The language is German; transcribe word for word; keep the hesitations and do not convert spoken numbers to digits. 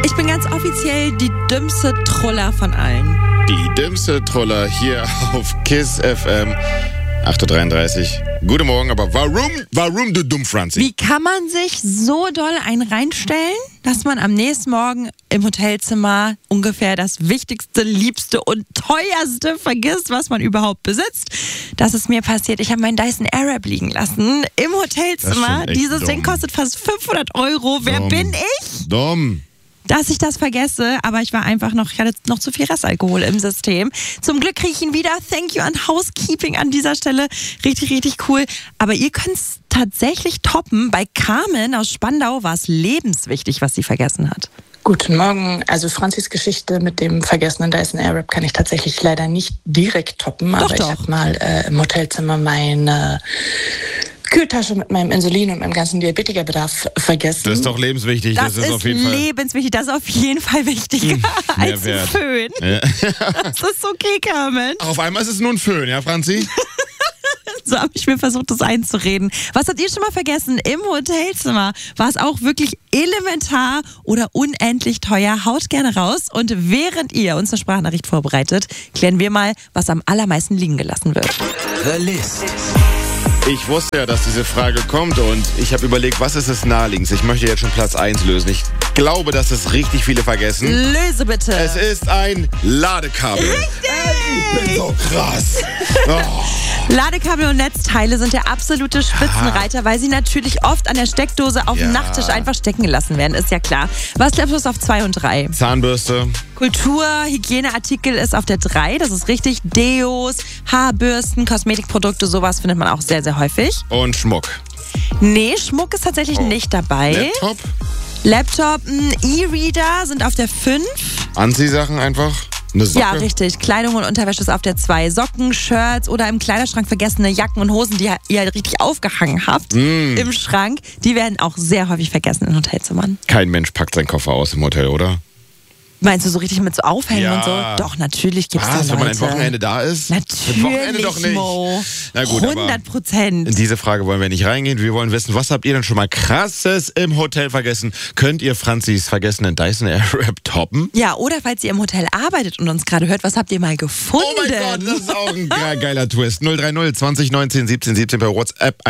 Ich bin ganz offiziell die dümmste Troller von allen. Die dümmste Troller hier auf KISS F M. acht Uhr dreiunddreißig. Guten Morgen, aber warum, warum du dumm, Franzi? Wie kann man sich so doll einen reinstellen, dass man am nächsten Morgen im Hotelzimmer ungefähr das Wichtigste, Liebste und Teuerste vergisst, was man überhaupt besitzt? Das ist mir passiert. Ich habe meinen Dyson Airwrap liegen lassen im Hotelzimmer. Dieses dumm. Ding kostet fast fünfhundert Euro. Wer Dumm. bin ich? Dumm. Dass ich das vergesse, aber ich war einfach noch, ich hatte noch zu viel Restalkohol im System. Zum Glück kriege ich ihn wieder. Thank you an Housekeeping an dieser Stelle. Richtig, richtig cool. Aber ihr könnt es tatsächlich toppen. Bei Carmen aus Spandau war es lebenswichtig, was sie vergessen hat. Guten Morgen. Also Franzis Geschichte mit dem vergessenen Dyson Airwrap kann ich tatsächlich leider nicht direkt toppen. Doch, aber doch. ich habe mal äh, im Hotelzimmer meine Kühltasche mit meinem Insulin und meinem ganzen Diabetikerbedarf vergessen. Das ist doch lebenswichtig. Das, Das, ist, ist auf jeden Fall lebenswichtig. Das ist auf jeden Fall wichtiger Hm, als ein Mehrwert. Föhn. Ja. Das ist okay, Carmen. Auf einmal ist es nur ein Föhn, ja, Franzi? So habe ich mir versucht, das einzureden. Was habt ihr schon mal vergessen im Hotelzimmer? War es auch wirklich elementar oder unendlich teuer? Haut gerne raus. Und während ihr uns eine Sprachnachricht vorbereitet, klären wir mal, was am allermeisten liegen gelassen wird. The List. Ich wusste ja, dass diese Frage kommt und ich habe überlegt, was ist das naheliegendste? Ich möchte jetzt schon Platz eins lösen. Ich glaube, dass es richtig viele vergessen. Löse bitte. Es ist ein Ladekabel. Ich bin so krass. Oh. Ladekabel und Netzteile sind der absolute Spitzenreiter, weil sie natürlich oft an der Steckdose auf dem Ja. Nachttisch einfach stecken gelassen werden, ist ja klar. Was bleibt bloß auf zwei und drei? Zahnbürste. Kultur, Hygieneartikel ist auf der drei, das ist richtig. Deos, Haarbürsten, Kosmetikprodukte, sowas findet man auch sehr, sehr häufig. Und Schmuck. Nee, Schmuck ist tatsächlich Oh. nicht dabei. Laptop. Laptop, m, E-Reader sind auf der fünf. Anziehsachen einfach. Eine Socke. Ja, richtig. Kleidung und Unterwäsche ist auf der zwei. Socken, Shirts oder im Kleiderschrank vergessene Jacken und Hosen, die ihr halt richtig aufgehangen habt Mm. im Schrank, die werden auch sehr häufig vergessen in Hotelzimmern. Kein Mensch packt seinen Koffer aus im Hotel, oder? Meinst du so richtig mit so Aufhängen Ja. und so? Doch, natürlich gibt's da Was, Leute. wenn man ein Wochenende da ist? Natürlich, Ein Wochenende doch nicht. Mo. Na gut, aber hundert Prozent. in diese Frage wollen wir nicht reingehen. Wir wollen wissen, was habt ihr denn schon mal Krasses im Hotel vergessen? Könnt ihr Franzis vergessenen Dyson Airwrap toppen? Ja, oder falls ihr im Hotel arbeitet und uns gerade hört, was habt ihr mal gefunden? Oh mein Gott, das ist auch ein ge- geiler Twist. null drei null zwanzig neunzehn siebzehn siebzehn per WhatsApp.